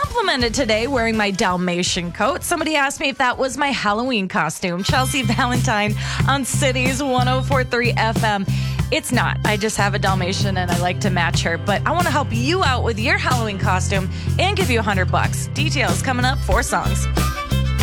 complimented today wearing my Dalmatian coat. Somebody asked me if that was my Halloween costume. Chelsea Valentine on Cities 104.3 FM. It's not. I just have a Dalmatian and I like to match her. But I want to help you out with your Halloween costume and give you $100. Details coming up. 4 songs.